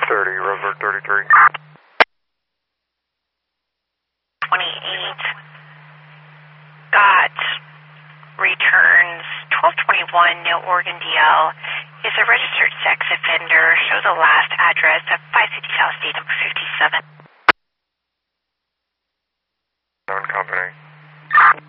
30, Roseburg 33. 28. Got returns 1221 New Oregon DL. Is a registered sex offender. Show the last address of 560 South